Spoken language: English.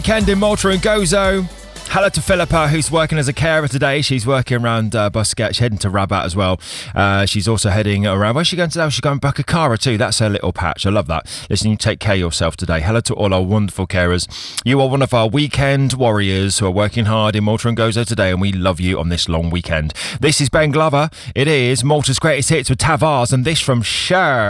Weekend in Malta and Gozo. Hello to Philippa, who's working as a carer today. She's working around Busquets, she's heading to Rabat as well. She's also heading around. Where's she going today? She's going Bukakara too. That's her little patch. I love that. Listen, you take care of yourself today. Hello to all our wonderful carers. You are one of our weekend warriors who are working hard in Malta and Gozo today, and we love you on this long weekend. This is Ben Glover. It is Malta's Greatest Hits with Tavares, and this from Cher.